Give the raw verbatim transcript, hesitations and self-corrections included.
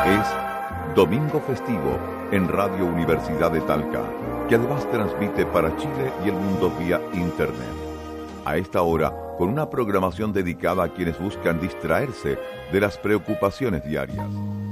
Es Domingo Festivo en Radio Universidad de Talca, que además transmite para Chile y el mundo vía Internet. A esta hora, con una programación dedicada a quienes buscan distraerse de las preocupaciones diarias.